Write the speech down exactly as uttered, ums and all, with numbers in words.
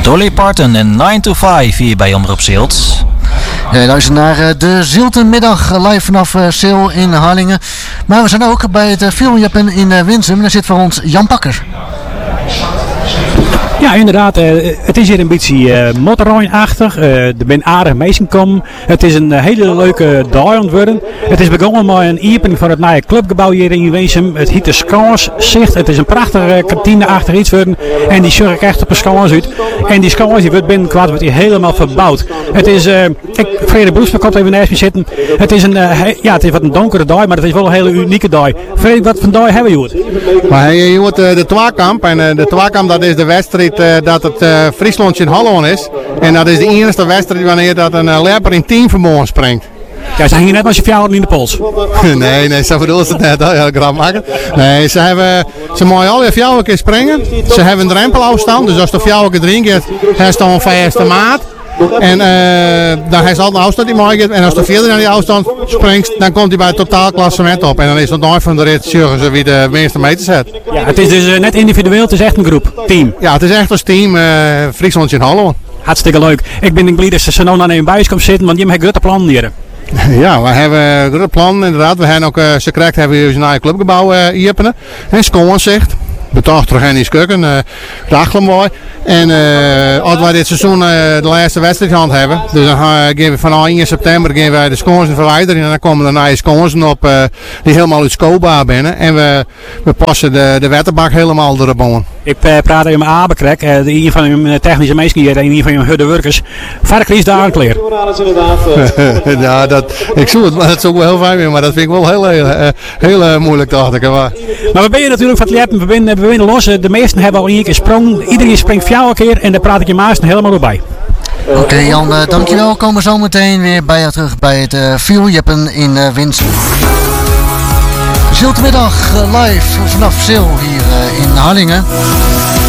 Dolly Parton en nine to five hier bij Omroep Zilt. Ja, luister naar uh, de Ziltenmiddag uh, live vanaf uh, Zil in Harlingen. Maar we zijn ook bij het uh, Filmjapan in uh, Winsum. En daar zit voor ons Jan Bakker. Ja, inderdaad. Uh, het is hier een beetje uh, motorrijnachtig. Uh, er zijn aardige mensen komen. Het is een uh, hele leuke dag aan het worden. Het is begonnen met een opening van het nieuwe clubgebouw hier in Winsum. Het heet de Skanszicht. Het is een prachtige uh, kantine-achtig iets worden. En die zorg echt op een skans uit. En die skans die wordt binnenkort wordt hier helemaal verbouwd. Het is, uh, ik, Frederik Broesma komt even naast me zitten. Het is een, uh, he, ja, het is wat een donkere dag, maar het is wel een hele unieke dag. Frederik, wat voor dag hebben we hier? Maar je hoort uh, de Twakamp. En uh, de Twakamp dat is de wedstrijd uh, dat het uh, Frieslandje in Holland is. En dat is de enige wedstrijd wanneer dat een uh, leper in teamvermogen springt. Ja, ze hangen net als je fjouwer in de pols. nee, nee, zo bedoelt ze het net. Heel grap maken. Nee, ze hebben, ze mogen al je fjouwer keer springen. Ze hebben een drempelafstand, dus als de fjouwer keer drie keer, heeft dan een vijfste maat. En uh, dan heeft ze altijd een afstand die mooi gaat. En als de vierde naar die afstand springt, dan komt hij bij het totaalklassement op. En dan is het nooit van de rit zorgen wie de meeste meter zet. Ja, het is dus uh, net individueel, het is echt een groep, team. Ja, het is echt als team uh, Frieslandje in Holland. Hartstikke leuk. Ik ben blij dat ze nou naar een buis komt zitten, want die hebben grote plannen hier. Ja, we hebben grote plannen inderdaad. We hebben ook, uh, ze krijgt hebben we een nieuw clubgebouw uh, openen. En Skoonzicht. Betaald terug in die skukken, uh, dagelijk mooi. En uh, als wij dit seizoen uh, de laatste wedstrijd hand hebben, dus dan gaan we, gaan we vanaf één september gaan wij de sconsen verwijderen en dan komen er nieuwe sconsen op uh, die helemaal uit Skoba binnen. En we, we passen de, de wetterbak helemaal erop aan. Ik uh, praat even met Abekrek, uh, een van hun technische mensen hier en een van hun hudde workers. Varkens daar aankleren. Ja, dat, ik zoek het, maar dat is ook wel heel fijn weer, maar dat vind ik wel heel, heel, heel, heel uh, moeilijk, dacht ik. Maar, maar we ben je natuurlijk van het leppen, we ben, we ben los. De meesten hebben al één keer sprong, iedereen springt fjouwer keer en daar praat ik je maast helemaal doorbij. Oké okay, Jan, uh, dankjewel. We komen zo meteen weer bij je terug bij het uh, Filmjapan in uh, Winsum. Ziltenmiddag uh, live vanaf Zil hier uh, in Harlingen.